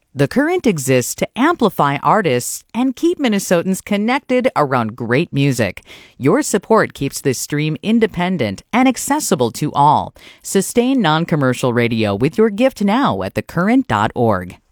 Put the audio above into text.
The Current exists to amplify artists and keep Minnesotans connected around great music. Your support keeps this stream independent and accessible to all. Sustain non-commercial radio with your gift now at thecurrent.org.